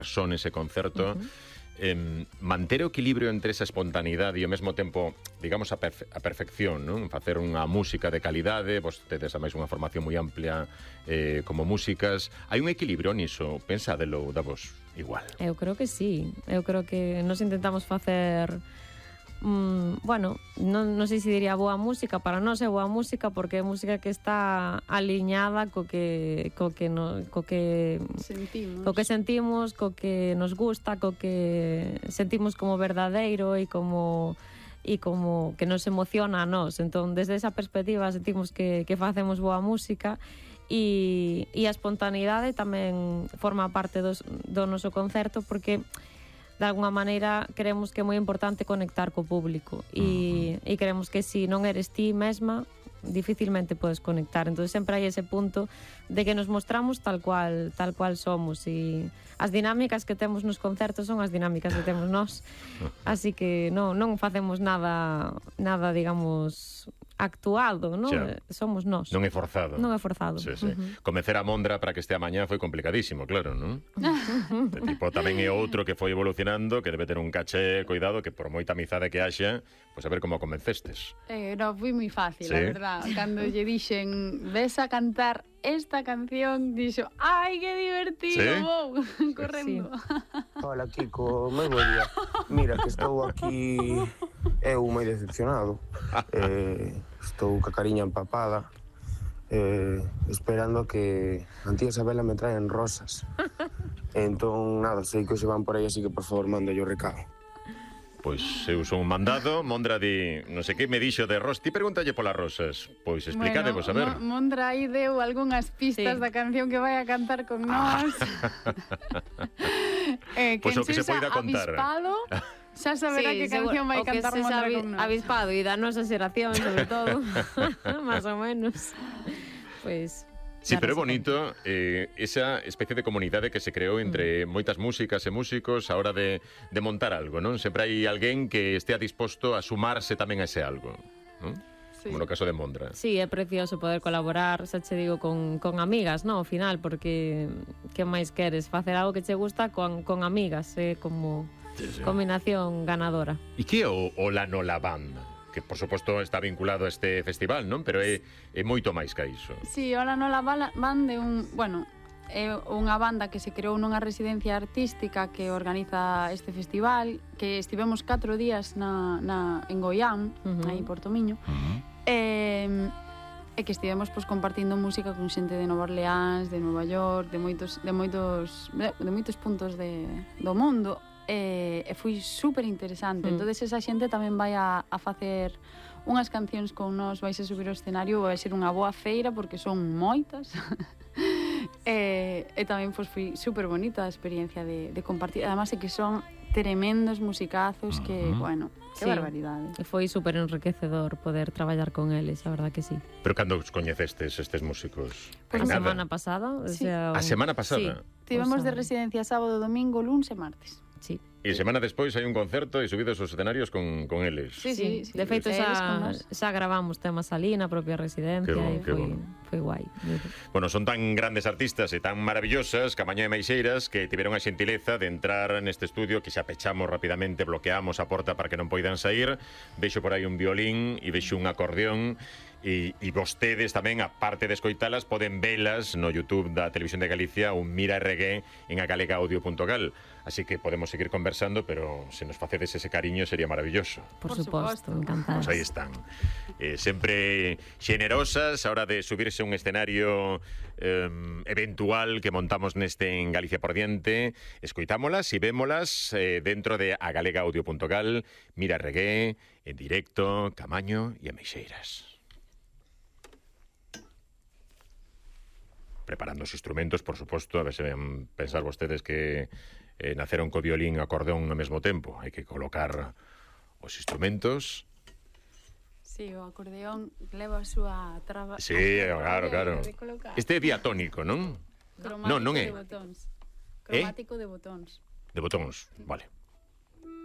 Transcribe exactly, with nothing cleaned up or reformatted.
son ese concerto. Uh-huh. Eh, manter o equilibrio entre esa espontaneidade e ao mesmo tempo, digamos, a, perfe a perfección, non? Facer unha música de calidade, vos tedes a máis unha formación moi amplia eh, como músicas. Hai un equilibrio niso? Pensadelo da vos igual. Eu creo que sí. Eu creo que nos intentamos facer... Mm, bueno, non, non sei se diría boa música, para nós é boa música porque é música que está aliñada co que co que no, co que sentimos, co que sentimos, co que nos gusta, co que sentimos como verdadeiro e como e como que nos emociona a nós. Entón, desde esa perspectiva sentimos que que facemos boa música. E, e a espontaneidade tamén forma parte dos, do noso concerto porque de alguna maneira queremos que é moi importante conectar co público e, e queremos que se si non eres ti mesma dificilmente podes conectar, entón sempre hai ese punto de que nos mostramos tal cual tal cual somos e as dinámicas que temos nos concertos son as dinámicas que temos nós, así que non, non facemos nada nada digamos actuado, non? Xa. Somos nós. Non é forzado. Non é forzado. Sí, sí. Uh-huh. Convencer a Mondra para que estea mañá foi complicadísimo, claro, non? De tipo, tamén é outro que foi evolucionando, que debe ter un caché, cuidado, que por moita amizade que haxa, pois pues a ver como convencestes. Eh, no, foi moi fácil, ¿Sí? a verdad. Cando lle dixen, ves a cantar esta canción, dixo, ai, que divertido, ¿Sí? vou, correndo. Sí. Hola, Kiko, moi bo día. Mira, que estou aquí eu moi decepcionado. Eh, estou ca cariña empapada, eh, esperando que a tía Isabela me traen rosas. Entón, nada, sei que hoxe van por aí, así que, por favor, mando yo recado. Pois eu son un mandado, Mondra di, non sei que me dixo de Ros, ti pregúntalle polas rosas. Pois explícadevos, a ver. Mo Mondra aí deu algunhas pistas Sí. da canción que vai a cantar con nós. eh, Pois o que se sexa poida contar. avispado, xa saberá que canción vai cantar Mondra avi, con nós. avispado e da nosa xeración, sobre todo, más ou menos. Pois... Sí, claro, pero é bonito eh, esa especie de comunidade que se creou entre moitas músicas e músicos a hora de, de montar algo, non? Sempre hai alguén que estea disposto a sumarse tamén a ese algo, non? Sí. Como no caso de Mondra. Sí, é precioso poder colaborar, xa che digo, con, con amigas, non? Ao final, porque que máis queres? Facer algo que che gusta con, con amigas, é como Sí, sí. combinación ganadora. E que é o, o La Nola Band? Que, por suposto, está vinculado a este festival, non? Pero é, é moito máis que iso. Sí, Ola Nola Band é un, bueno, é unha banda que se creou nunha residencia artística que organiza este festival, que estivemos catro días na, na, en Goián, Uh-huh. aí en Porto Miño, Uh-huh. e, e que estivemos pues, compartindo música con xente de Nova Orleans, de Nova York, de moitos, de moitos, de, de moitos puntos de, do mundo, e, e foi super interesante. Mm. Entonces esa xente tamén vai a, a facer unhas cancións con nós, vais a subir ao escenario, vai ser unha boa feira porque son moitas. e, e tamén pues, foi super bonita a experiencia de, de compartir. Además é que son tremendos musicazos que, Uh-huh. bueno, que Sí. barbaridade. E foi super enriquecedor poder traballar con eles, a verdad que sí. Pero cando os coñecestes estes músicos? Pois A Hai nada. semana pasada, o Sí. sea, A semana pasada? Sí. Tivemos O de sea, residencia sábado, domingo, luns e martes. Sí. E semana despois hai un concerto e subidos aos escenarios con, con eles. Sí, Sí, sí, de feito eles con xa, nós. xa gravamos temas ali na propia residencia Que bon, e que foi, bon. foi guai. Bueno, son tan grandes artistas e tan maravillosas que a Mañá e Meixeiras que tiveron a xentileza de entrar neste estudio que xa pechamos rapidamente, bloqueamos a porta para que non poidan sair. Vexo por aí un violín e vexo un acordeón e, e vostedes tamén, a parte de escoitalas, poden velas no YouTube da Televisión de Galicia ou Mira R G en agalegaudio punto gal. Así que podemos seguir conversando, pero se nos facedes ese cariño sería maravilloso. Por, Por suposto, suposto. encantadas. Pues aí están. Eh, sempre xenerosas a hora de subirse a un escenario eh, eventual que montamos neste en Galicia por diante. Escoitámolas e vémolas eh, dentro de agalegaudio punto gal, Mira R G, en directo, Camaño e a Meixeiras. Preparando os instrumentos, por suposto, a ver se ven pensar vostedes que eh, naceron co violín e o acordeón ao mesmo tempo. Hai que colocar os instrumentos. Sí, o acordeón leva a súa traba... Sí, claro, claro. Este é diatónico, non? Cromático Non, non é. de botóns. Cromático de botóns. De botóns, vale.